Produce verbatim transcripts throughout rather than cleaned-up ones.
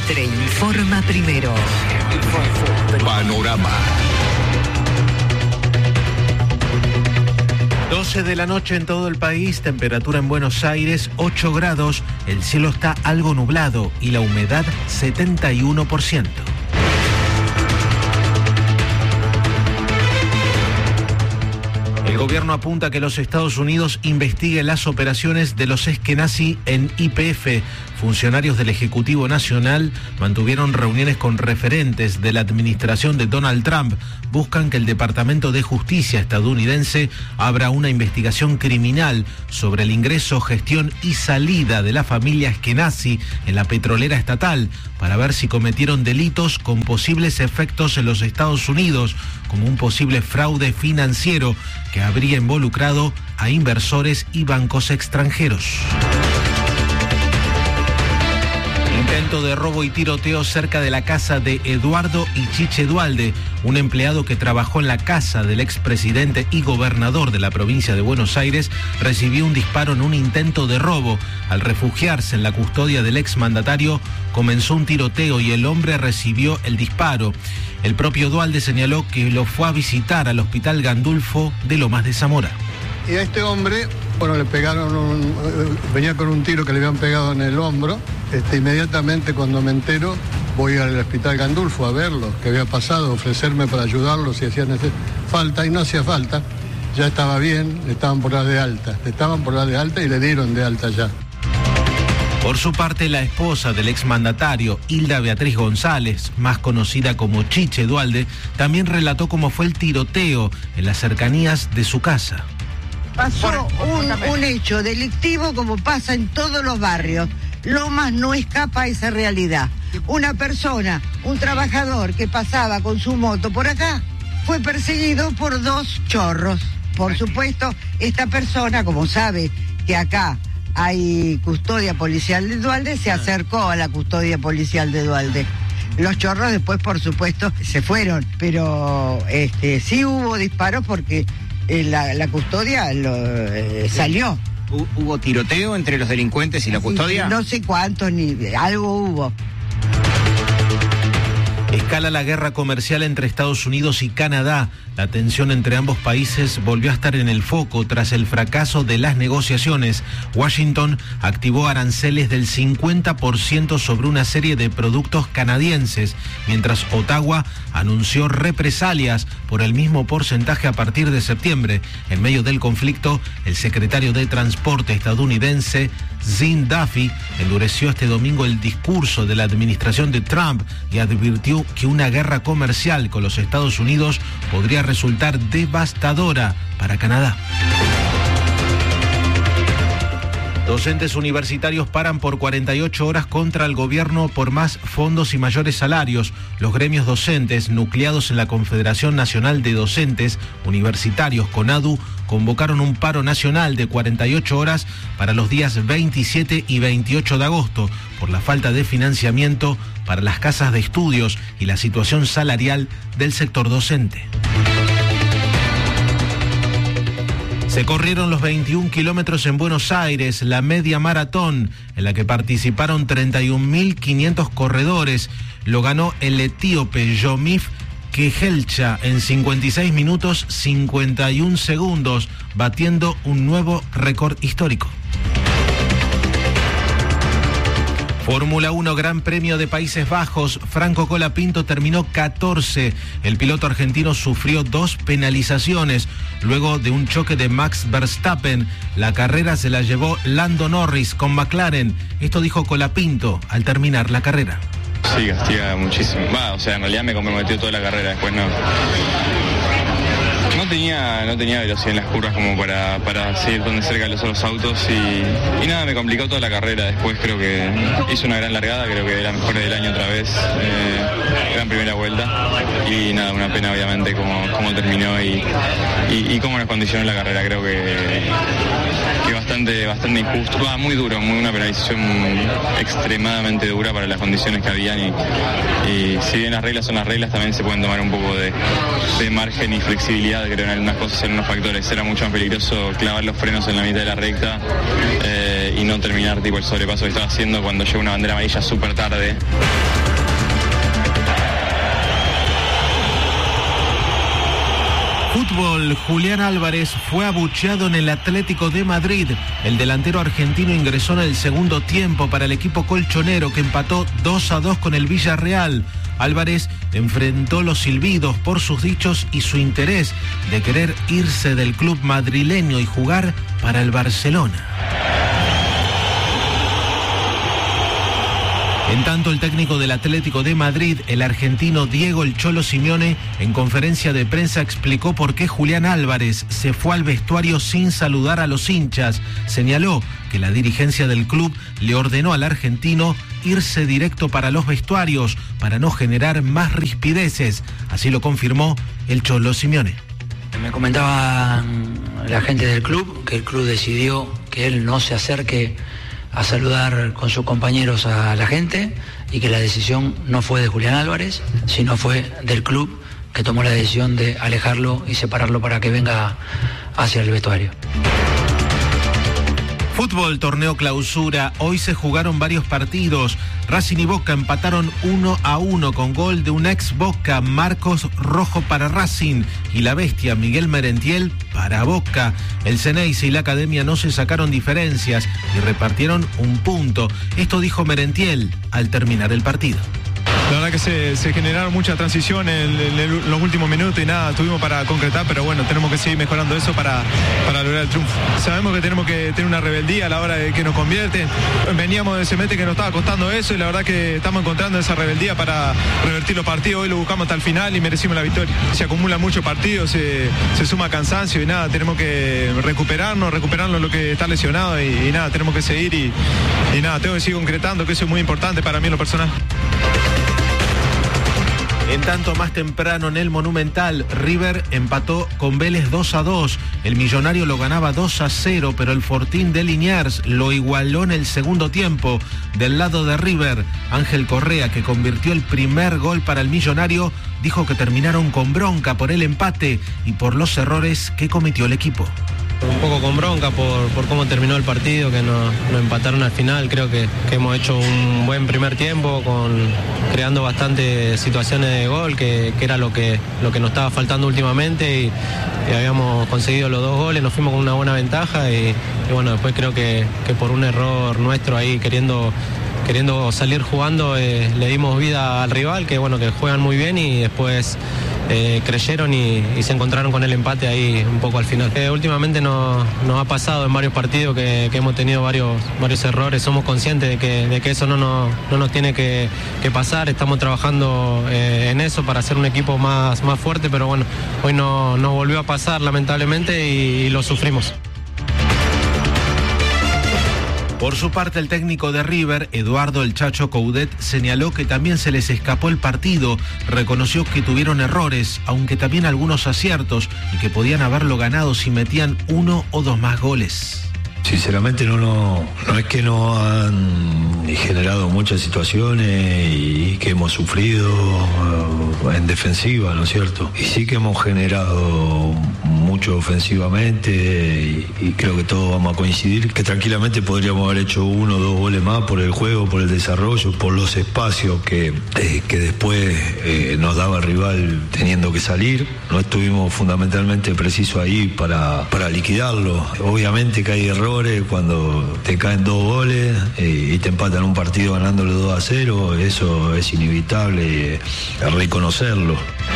Mitre informa primero. Panorama. doce de la noche en todo el país, temperatura en Buenos Aires ocho grados, el cielo está algo nublado y la humedad setenta y uno por ciento. El gobierno apunta a que los Estados Unidos investiguen las operaciones de los eskenazi en Y P F. Funcionarios del Ejecutivo Nacional mantuvieron reuniones con referentes de la administración de Donald Trump. Buscan que el Departamento de Justicia estadounidense abra una investigación criminal sobre el ingreso, gestión y salida de la familia eskenazi en la petrolera estatal para ver si cometieron delitos con posibles efectos en los Estados Unidos, como un posible fraude financiero que habría involucrado a inversores y bancos extranjeros. Intento de robo y tiroteo cerca de la casa de Eduardo y Chiche Duhalde, un empleado que trabajó en la casa del expresidente y gobernador de la provincia de Buenos Aires, recibió un disparo en un intento de robo. Al refugiarse en la custodia del exmandatario, comenzó un tiroteo y el hombre recibió el disparo. El propio Duhalde señaló que lo fue a visitar al Hospital Gandulfo de Lomas de Zamora. Y a este hombre, bueno, le pegaron, un, venía con un tiro que le habían pegado en el hombro. Este, inmediatamente cuando me entero, voy al Hospital Gandulfo a verlo, qué había pasado, ofrecerme para ayudarlo si hacía neces- falta, y no hacía falta. Ya estaba bien, le estaban por dar de alta, le estaban por dar de alta y le dieron de alta ya. Por su parte, la esposa del exmandatario, Hilda Beatriz González, más conocida como Chiche Duhalde, también relató cómo fue el tiroteo en las cercanías de su casa. Pasó un, un hecho delictivo como pasa en todos los barrios. Lomas no escapa a esa realidad. Una persona, un trabajador que pasaba con su moto por acá, fue perseguido por dos chorros. Por supuesto, esta persona, como sabe que acá hay custodia policial de Duhalde, se acercó a la custodia policial de Duhalde. Los chorros después, por supuesto, se fueron, pero este, sí hubo disparos porque eh, la, la custodia lo, eh, salió. ¿Hubo tiroteo entre los delincuentes y la custodia? No sé cuántos, ni algo hubo. Escala la guerra comercial entre Estados Unidos y Canadá. La tensión entre ambos países volvió a estar en el foco tras el fracaso de las negociaciones. Washington activó aranceles del cincuenta por ciento sobre una serie de productos canadienses, mientras Ottawa anunció represalias por el mismo porcentaje a partir de septiembre. En medio del conflicto, el secretario de Transporte estadounidense, Sean Duffy, endureció este domingo el discurso de la administración de Trump y advirtió que una guerra comercial con los Estados Unidos podría resultar devastadora para Canadá. Docentes universitarios paran por cuarenta y ocho horas contra el gobierno por más fondos y mayores salarios. Los gremios docentes, nucleados en la Confederación Nacional de Docentes Universitarios, CONADU, convocaron un paro nacional de cuarenta y ocho horas para los días veintisiete y veintiocho de agosto por la falta de financiamiento para las casas de estudios y la situación salarial del sector docente. Se corrieron los veintiún kilómetros en Buenos Aires, la media maratón, en la que participaron treinta y un mil quinientos corredores. Lo ganó el etíope Yomif Kehelcha en cincuenta y seis minutos cincuenta y un segundos, batiendo un nuevo récord histórico. Fórmula uno Gran Premio de Países Bajos, Franco Colapinto terminó catorce. El piloto argentino sufrió dos penalizaciones luego de un choque de Max Verstappen. La carrera se la llevó Lando Norris con McLaren. Esto dijo Colapinto al terminar la carrera. Sí, castiga muchísimo. Va, o sea, en realidad me comprometió toda la carrera, después no. No tenía, no tenía velocidad en las curvas como para, para seguir tan de cerca de los otros autos y, y nada, me complicó toda la carrera. Después creo que hizo una gran largada, creo que de la mejor del año otra vez, eh, gran primera vuelta y nada, una pena obviamente cómo, cómo terminó y, y, y cómo nos condicionó la carrera. Creo que, que bastante, bastante injusto, va, muy duro, muy una penalización extremadamente dura para las condiciones que habían y, y si bien las reglas son las reglas, también se pueden tomar un poco de, de margen y flexibilidad, creo, en algunas cosas, en unos factores. Era mucho más peligroso clavar los frenos en la mitad de la recta eh, y no terminar tipo el sobrepaso que estaba haciendo cuando llegó una bandera amarilla súper tarde. Fútbol, Julián Álvarez fue abucheado en el Atlético de Madrid. El delantero argentino ingresó en el segundo tiempo para el equipo colchonero que empató dos a dos con el Villarreal. Álvarez enfrentó los silbidos por sus dichos y su interés de querer irse del club madrileño y jugar para el Barcelona. En tanto, el técnico del Atlético de Madrid, el argentino Diego El Cholo Simeone, en conferencia de prensa explicó por qué Julián Álvarez se fue al vestuario sin saludar a los hinchas. Señaló que la dirigencia del club le ordenó al argentino irse directo para los vestuarios para no generar más rispideces. Así lo confirmó El Cholo Simeone. Me comentaba la gente del club que el club decidió que él no se acerque a saludar con sus compañeros a la gente y que la decisión no fue de Julián Álvarez, sino fue del club que tomó la decisión de alejarlo y separarlo para que venga hacia el vestuario. Fútbol, torneo clausura. Hoy se jugaron varios partidos. Racing y Boca empataron uno a uno con gol de un ex Boca, Marcos Rojo para Racing, y la bestia Miguel Merentiel para Boca. El Ceneice y la Academia no se sacaron diferencias y repartieron un punto. Esto dijo Merentiel al terminar el partido. La verdad que se, se generaron muchas transiciones en, en los últimos minutos y nada, tuvimos para concretar, pero bueno, tenemos que seguir mejorando eso para, para lograr el triunfo. Sabemos que tenemos que tener una rebeldía a la hora de que nos convierten. Veníamos de ese mete que nos estaba costando eso y la verdad que estamos encontrando esa rebeldía para revertir los partidos. Hoy lo buscamos hasta el final y merecimos la victoria. Se acumulan muchos partidos, se, se suma cansancio y nada, tenemos que recuperarnos, recuperarnos lo que está lesionado y, y nada, tenemos que seguir y, y nada, tengo que seguir concretando, que eso es muy importante para mí en lo personal. En tanto, más temprano en el Monumental, River empató con Vélez dos a dos. El Millonario lo ganaba dos a cero, pero el Fortín de Liniers lo igualó en el segundo tiempo. Del lado de River, Ángel Correa, que convirtió el primer gol para el Millonario, dijo que terminaron con bronca por el empate y por los errores que cometió el equipo. Un poco con bronca por, por cómo terminó el partido, que nos, nos empataron al final. Creo que, que hemos hecho un buen primer tiempo, con, creando bastantes situaciones de gol, que, que era lo que, lo que nos estaba faltando últimamente, y, y habíamos conseguido los dos goles, nos fuimos con una buena ventaja y, y bueno, después creo que, que por un error nuestro ahí queriendo... queriendo salir jugando, eh, le dimos vida al rival, que bueno, que juegan muy bien y después eh, creyeron y, y se encontraron con el empate ahí un poco al final. Eh, últimamente nos, nos ha pasado en varios partidos que, que hemos tenido varios, varios errores, somos conscientes de que, de que eso no nos, no nos tiene que, que pasar, estamos trabajando eh, en eso para ser un equipo más, más fuerte, pero bueno, hoy no, nos volvió a pasar lamentablemente y, y lo sufrimos. Por su parte, el técnico de River, Eduardo El Chacho Coudet, señaló que también se les escapó el partido, reconoció que tuvieron errores, aunque también algunos aciertos, y que podían haberlo ganado si metían uno o dos más goles. Sinceramente no, no, no es que no han generado muchas situaciones y que hemos sufrido en defensiva, ¿no es cierto? Y sí que hemos generado mucho ofensivamente y, y creo que todos vamos a coincidir que tranquilamente podríamos haber hecho uno o dos goles más por el juego, por el desarrollo, por los espacios que, eh, que después eh, nos daba el rival teniendo que salir. No estuvimos fundamentalmente precisos ahí para, para liquidarlo. Obviamente que hay errores cuando te caen dos goles eh, y te empatan un partido ganándole dos a cero, eso es inevitable eh, reconocerlo.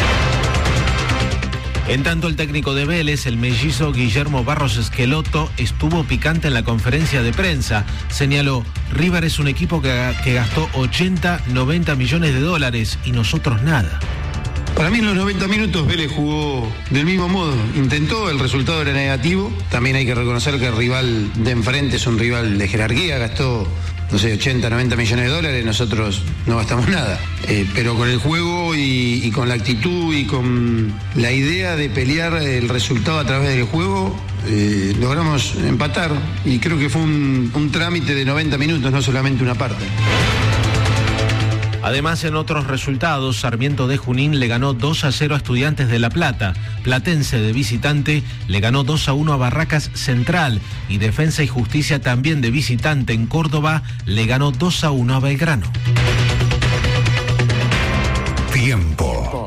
En tanto, el técnico de Vélez, el mellizo Guillermo Barros Esqueloto, estuvo picante en la conferencia de prensa. Señaló, River es un equipo que, que gastó ochenta, noventa millones de dólares y nosotros nada. Para mí en los noventa minutos Vélez jugó del mismo modo, intentó, el resultado era negativo. También hay que reconocer que el rival de enfrente es un rival de jerarquía, gastó, no sé, ochenta, noventa millones de dólares, nosotros no gastamos nada. Eh, pero con el juego y, y con la actitud y con la idea de pelear el resultado a través del juego, eh, logramos empatar y creo que fue un, un trámite de noventa minutos, no solamente una parte. Además, en otros resultados, Sarmiento de Junín le ganó dos a cero a Estudiantes de La Plata, Platense de visitante le ganó dos a uno a Barracas Central y Defensa y Justicia también de visitante en Córdoba le ganó dos a uno a Belgrano. Tiempo.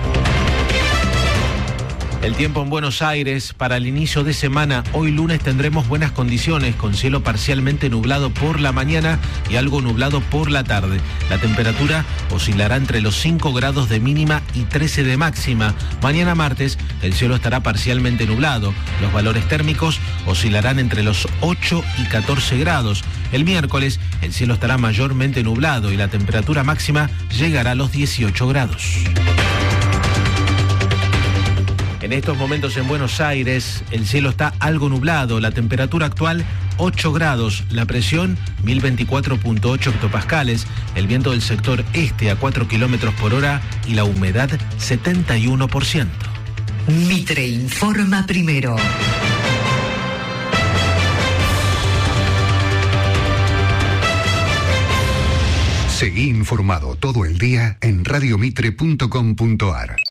El tiempo en Buenos Aires para el inicio de semana. Hoy lunes tendremos buenas condiciones con cielo parcialmente nublado por la mañana y algo nublado por la tarde. La temperatura oscilará entre los cinco grados de mínima y trece de máxima. Mañana martes el cielo estará parcialmente nublado. Los valores térmicos oscilarán entre los ocho y catorce grados. El miércoles el cielo estará mayormente nublado y la temperatura máxima llegará a los dieciocho grados. En estos momentos en Buenos Aires, el cielo está algo nublado, la temperatura actual ocho grados, la presión mil veinticuatro punto ocho hectopascales, el viento del sector este a cuatro kilómetros por hora y la humedad setenta y uno por ciento. Mitre informa primero. Seguí informado todo el día en radiomitre punto com punto ar.